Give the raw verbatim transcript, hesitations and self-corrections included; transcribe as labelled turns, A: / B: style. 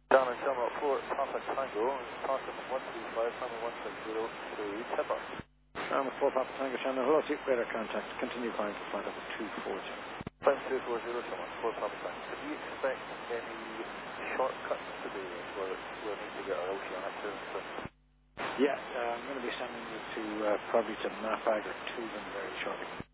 A: Down and Selma at four, Papa Tango, Papa one three five, Papa one six zero three, Pepper.
B: Selma four, Papa Tango, Channel, hello, seek radar contact, continue climb to flight over two forty.
A: Flight two four zero, Selma four, Papa Tango. Do you expect any shortcuts today where we'll need to get our L T on access and stuff?
B: Yeah, uh, I'm going to be sending you to, uh, probably to Mafag or Toogan very shortly.